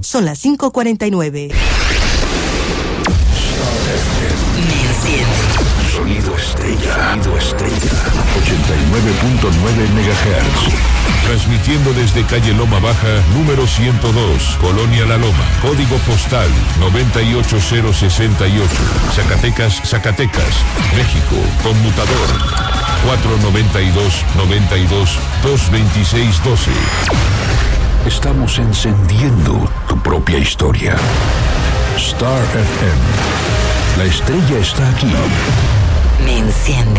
Son las 5:49. Me enciende. Sonido estrella. 89.9 MHz. Transmitiendo desde calle Loma Baja, número 102, Colonia La Loma. Código postal 98068. Zacatecas, México. Conmutador 492-92-226-12. Estamos encendiendo tu propia historia. Star FM. La estrella está aquí. Me enciende.